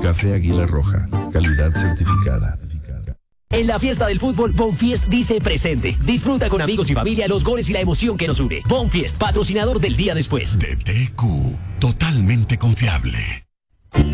Café Águila Roja, calidad certificada. En la fiesta del fútbol, Bonfiest dice presente. Disfruta con amigos y familia los goles y la emoción que nos une. Bonfiest, patrocinador del día después. DTQ, totalmente confiable.